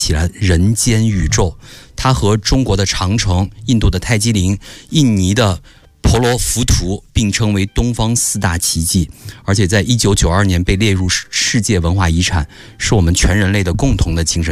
起了人间宇宙。它和中国的长城、印度的泰姬陵、印尼的婆罗浮屠并称为东方4大奇迹，而且在1992年被列入世界文化遗产，是我们全人类的共同的精神